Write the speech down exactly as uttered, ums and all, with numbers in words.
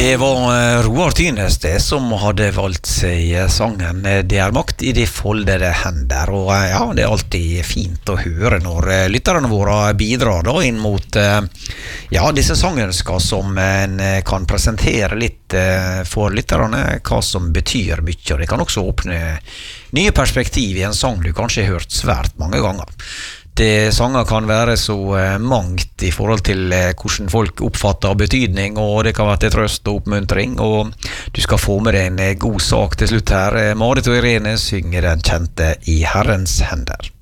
Det var Roar Tynes det som hadde valgt seg sangen Det er makt i de foldede hender. Og ja, det er alltid fint å høre når lytterne våre bidrar da inn mot ja, disse sangønsker som en kan presentere litt for lytterne, hva som betyr mye. Og det kan også åpne nye perspektiv i en sang du kanskje har hørt svært mange ganger. Det sanger kan være så mangt i forhold til hvordan folk oppfatter betydning, og det kan være til trøst og oppmuntring, og du skal få med deg en god sak til slutt her. Marit og Irene synger den kjente I Herrens hender.